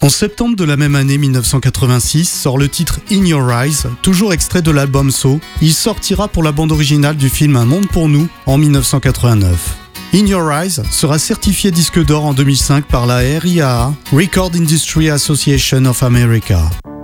En septembre de la même année 1986 sort le titre In Your Eyes, toujours extrait de l'album So. Il sortira pour la bande originale du film Un monde pour nous en 1989. In Your Eyes sera certifié disque d'or en 2005 par la RIAA, Record Industry Association of America.